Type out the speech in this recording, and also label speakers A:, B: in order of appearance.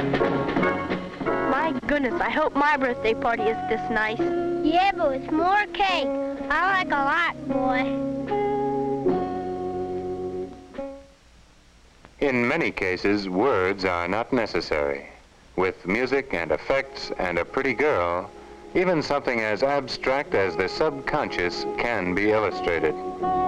A: My goodness, I hope my birthday party is this nice.
B: Yeah, but with more cake. I like a lot, boy.
C: In many cases, words are not necessary. With music and effects and a pretty girl, even something as abstract as the subconscious can be illustrated.